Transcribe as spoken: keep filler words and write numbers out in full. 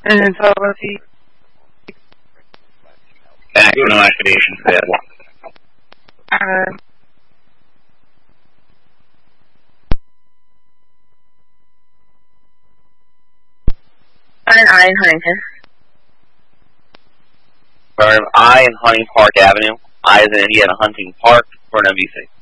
And so let's see. Back to no activation for that one. Uh, And I in Huntington. Firm I in Hunting Park Avenue. I is in Indiana Hunting Park for an M V C.